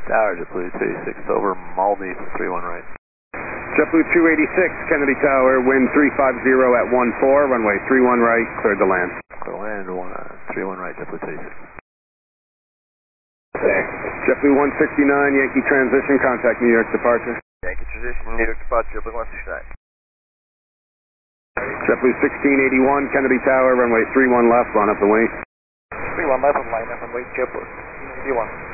Tower, JetBlue 286 over Maldives 31 right. JetBlue 286, Kennedy Tower, wind 350 at 14, runway 31 right, cleared to land. Clear to land, 31 right, JetBlue 286. JetBlue 169, Yankee transition, contact New York departure. Yankee transition, New York departure, JetBlue 169. JetBlue 1681, Kennedy Tower, runway 31 left, line up and wait. 31 left, line up and wait, JetBlue 81.